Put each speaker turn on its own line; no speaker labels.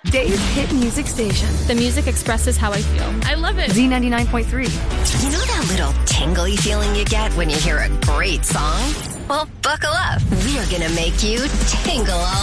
Dave's hit music station.
The music expresses how I feel. I love it.
Z99.3.
You know that little tingly feeling you get when you hear a great song? Well, buckle up. We're going to make you tingle all